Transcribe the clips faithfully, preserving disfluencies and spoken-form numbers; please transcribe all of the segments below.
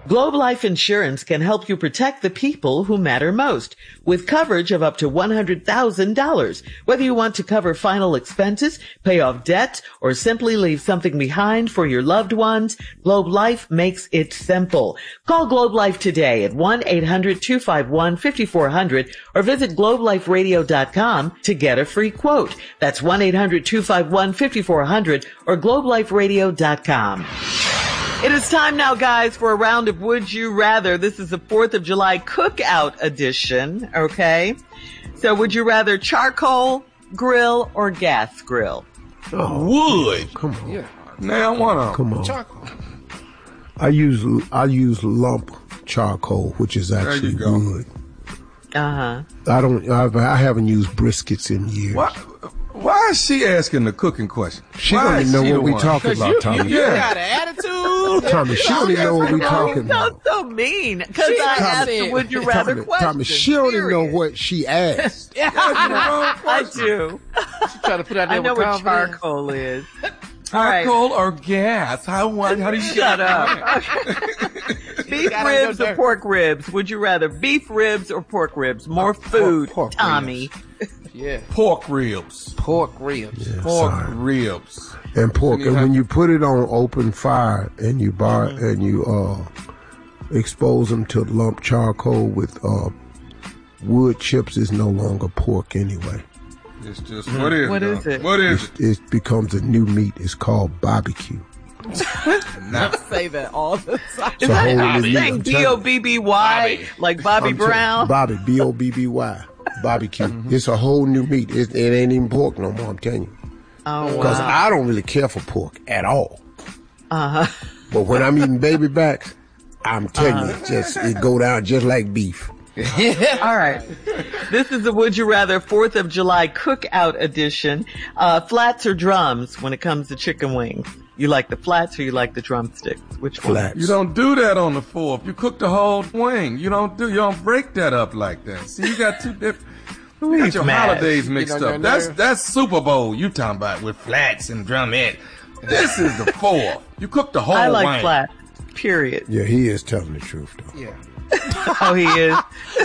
Globe Life Insurance can help you protect the people who matter most with coverage of up to one hundred thousand dollars. Whether you want to cover final expenses, pay off debt, or simply leave something behind for your loved ones, Globe Life makes it simple. Call Globe Life today at one eight hundred two five one five four zero zero or visit globe life radio dot com to get a free quote. That's one eight hundred two five one five four zero zero or globe life radio dot com. It is time now, guys, for a round of Would You Rather. This is the fourth of July cookout edition, okay? So would you rather charcoal grill or gas grill? Oh, Wood. Come on. Yeah. Now one of them. Come on. Charcoal. I use I use lump charcoal, which is actually you go. wood. Uh-huh. I don't. I've, I haven't used briskets in years. Why, why is she asking the cooking question? She Why don't is even know she what the we one? talking about, You, Tommy. you Yeah. got an attitude. Tommy, she don't even know what we talking That's about. so mean. Because She I Tommy asked the said- Would You Rather Tommy, question. Tommy, she don't even know period. what she asked. I do. She trying to put out there I know with what confidence. charcoal is. All right. Charcoal or gas? How, what, how do you Shut get up. Beef Gotta ribs go or there. pork ribs? Would you rather beef ribs or pork ribs? More food, pork Tommy. Yeah. Pork ribs. Pork ribs. Yeah, Pork sorry. ribs. And pork. You And have- when you put it on open fire and you bar Mm-hmm. and you uh expose them to lump charcoal with uh wood chips, is no longer pork anyway. It's just, what is What it? is it? What is it? It becomes a new meat. It's called barbecue. Now, Say that all the time. Is a that whole how new you saying meat. B O B B Y? Like Bobby I'm telling- Brown? Bobby, B O B B Y. Barbecue. Mm-hmm. It's a whole new meat. It, it ain't even pork no more, I'm telling you. Oh, Because wow. I don't really care for pork at all. Uh-huh. But when I'm eating baby backs, I'm telling you, it just it go down just like beef. All right. This is the Would You Rather fourth of July cookout edition. Uh, flats or drums when it comes to chicken wings? You like the flats or you like the drumsticks? Which one? Flats. you don't do that on the fourth. You cook the whole wing. You don't do. You don't break that up like that. See, you got two different. You got your mad? holidays mixed You know, up. no, That's no. that's Super Bowl you talking about with flats and drumette. This is the fourth. You cook the whole I like wing. flats, period. Yeah, he is telling the truth, though. Yeah. Oh, he is.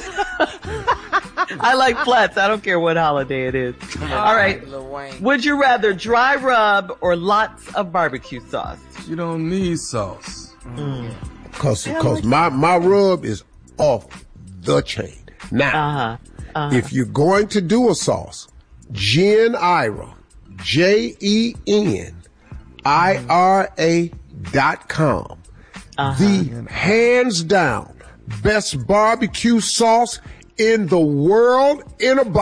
I like flats. I don't care what holiday it is. All right. Lil Wayne. Would you rather dry rub or lots of barbecue sauce? You don't need sauce. Because cause my, my rub is off the chain. Now, Uh-huh. if you're going to do a sauce, Jen Ira, J E N I R A dot com. The hands down best barbecue sauce in the world in a box.